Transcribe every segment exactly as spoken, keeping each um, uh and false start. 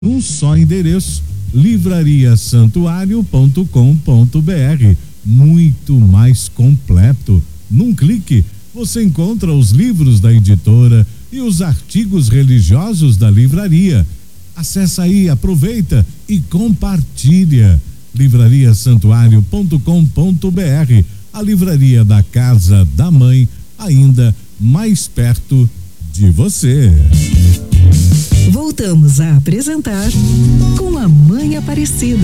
Um só endereço, livraria santuário ponto com ponto br, muito mais completo. Num clique, você encontra os livros da editora e os artigos religiosos da livraria. Acesse aí, aproveita e compartilha. livraria santuário ponto com ponto br, a livraria da casa da mãe, ainda mais perto de você. Voltamos a apresentar Com a Mãe Aparecida.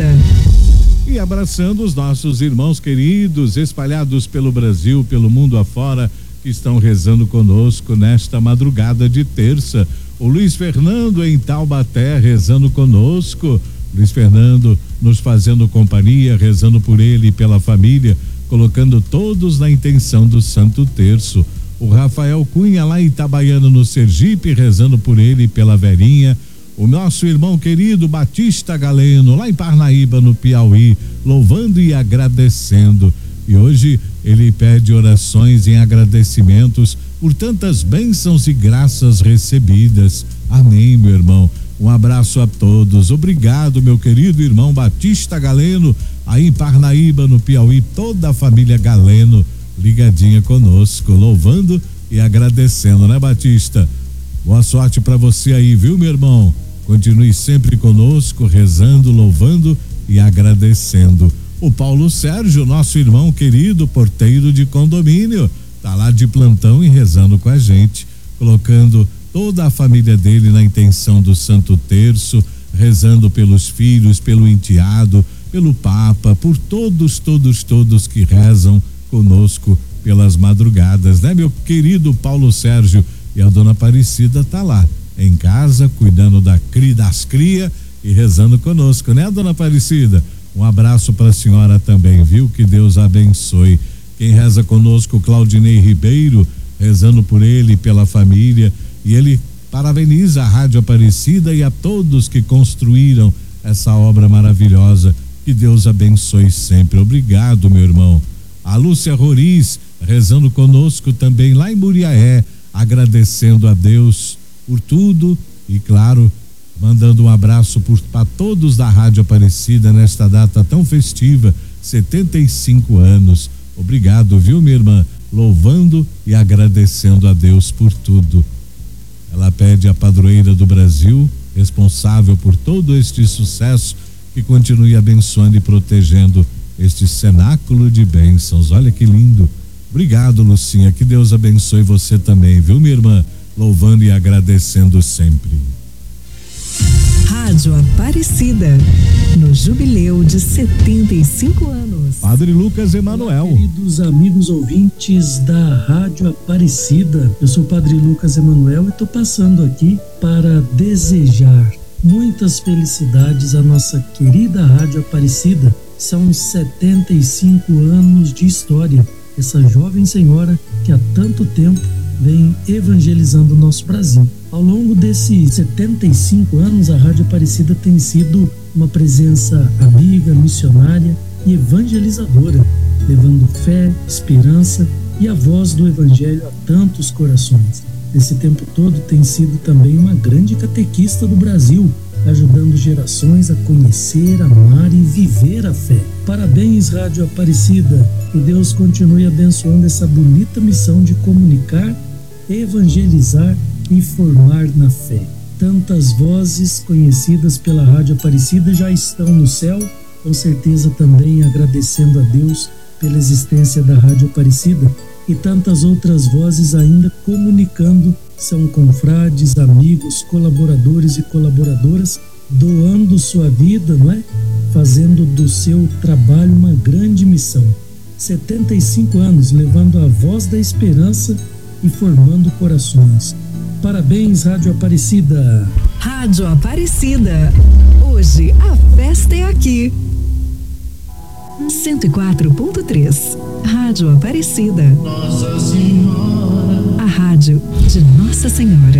E abraçando os nossos irmãos queridos espalhados pelo Brasil, pelo mundo afora, que estão rezando conosco nesta madrugada de terça. O Luiz Fernando em Taubaté rezando conosco. Luiz Fernando nos fazendo companhia, rezando por ele e pela família, colocando todos na intenção do Santo Terço. O Rafael Cunha lá em Itabaiana, no Sergipe, rezando por ele e pela Verinha. O nosso irmão querido Batista Galeno, lá em Parnaíba, no Piauí, louvando e agradecendo. E hoje ele pede orações em agradecimentos por tantas bênçãos e graças recebidas. Amém, meu irmão. Um abraço a todos. Obrigado, meu querido irmão Batista Galeno, aí em Parnaíba, no Piauí, toda a família Galeno ligadinha conosco, louvando e agradecendo, né, Batista? Boa sorte para você aí, viu, meu irmão? Continue sempre conosco, rezando, louvando e agradecendo. O Paulo Sérgio, nosso irmão querido, porteiro de condomínio, tá lá de plantão e rezando com a gente, colocando toda a família dele na intenção do Santo Terço, rezando pelos filhos, pelo enteado, pelo Papa, por todos, todos, todos que rezam conosco pelas madrugadas, né, meu querido Paulo Sérgio? E a dona Aparecida tá lá em casa, cuidando da cria, das cria e rezando conosco, né, dona Aparecida? Um abraço para a senhora também, viu? Que Deus abençoe. Quem reza conosco, Claudinei Ribeiro, rezando por ele e pela família, e ele parabeniza a Rádio Aparecida e a todos que construíram essa obra maravilhosa. Que Deus abençoe sempre. Obrigado, meu irmão. A Lúcia Roriz rezando conosco também lá em Muriaé, agradecendo a Deus por tudo e, claro, mandando um abraço para todos da Rádio Aparecida nesta data tão festiva, setenta e cinco anos. Obrigado, viu, minha irmã? Louvando e agradecendo a Deus por tudo. Ela pede à padroeira do Brasil, responsável por todo este sucesso, que continue abençoando e protegendo este cenáculo de bênçãos. Olha que lindo. Obrigado, Lucinha, que Deus abençoe você também, viu, minha irmã? Louvando e agradecendo sempre. Rádio Aparecida, no jubileu de setenta e cinco anos. Padre Lucas Emanuel. Olá, queridos amigos ouvintes da Rádio Aparecida, eu sou o Padre Lucas Emanuel e estou passando aqui para desejar muitas felicidades à nossa querida Rádio Aparecida. São setenta e cinco anos de história. Essa jovem senhora que há tanto tempo vem evangelizando o nosso Brasil. Ao longo desses setenta e cinco anos, a Rádio Aparecida tem sido uma presença amiga, missionária e evangelizadora, levando fé, esperança e a voz do Evangelho a tantos corações. Nesse tempo todo tem sido também uma grande catequista do Brasil, ajudando gerações a conhecer, amar e viver a fé. Parabéns, Rádio Aparecida, que Deus continue abençoando essa bonita missão de comunicar, evangelizar e formar na fé. Tantas vozes conhecidas pela Rádio Aparecida já estão no céu, com certeza também agradecendo a Deus pela existência da Rádio Aparecida, e tantas outras vozes ainda comunicando, são confrades, amigos, colaboradores e colaboradoras, doando sua vida, não é? Fazendo do seu trabalho uma grande missão. setenta e cinco anos levando a voz da esperança e formando corações. Parabéns, Rádio Aparecida. Rádio Aparecida. Hoje a festa é aqui. cento e quatro ponto três. Rádio Aparecida. Nossa Senhora. A rádio de Nossa Senhora.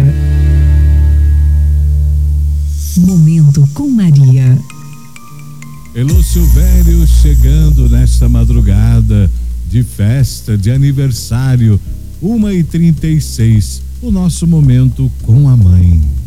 Momento com Maria. Elô Silvério chegando nesta madrugada de festa, de aniversário, uma e trinta e seis. O nosso momento com a mãe.